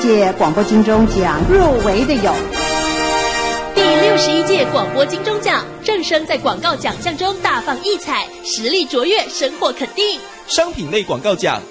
届广播金钟奖入围的有第61届广播金钟奖，正声在广告奖项中大放异彩，实力卓越，深获肯定。 商品类广告奖